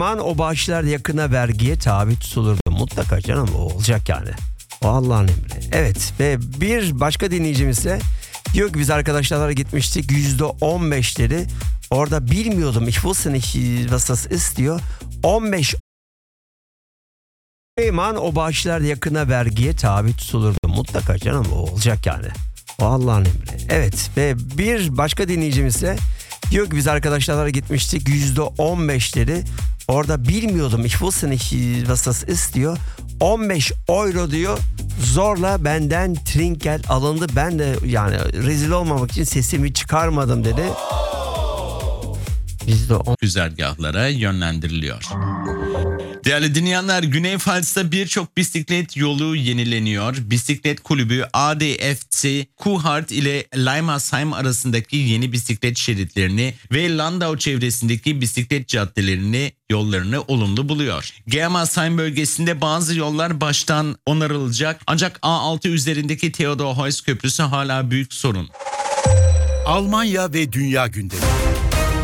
Süleyman o bağışlar yakına vergiye tabi tutulurdu. Mutlaka canım, o olacak yani. O Allah'ın emri. Evet, ve bir başka dinleyicimiz de diyor ki biz arkadaşlarla gitmiştik, %15'leri orada bilmiyordum. Ich wusste nicht, was das ist diyor. 15 Süleyman o bağışlar yakına vergiye tabi tutulurdu. Mutlaka canım, o olacak yani. O Allah'ın emri. Evet, ve bir başka dinleyicimiz de diyor ki biz arkadaşlarla gitmiştik, %15'leri orada bilmiyordum. Ich wusste nicht, was das ist diyor. 15 euro diyor. Zorla benden trinket alındı. Ben de yani rezil olmamak için sesimi çıkarmadım dedi. %10 güzergahlara yönlendiriliyor. Değerli dinleyenler, Güney Pfalz'da birçok bisiklet yolu yenileniyor. Bisiklet kulübü ADFC, Kuhart ile Leimersheim arasındaki yeni bisiklet şeritlerini ve Landau çevresindeki bisiklet caddelerini, yollarını olumlu buluyor. Germersheim bölgesinde bazı yollar baştan onarılacak, ancak A6 üzerindeki Theodor Heuss Köprüsü hala büyük sorun. Almanya ve dünya gündemi.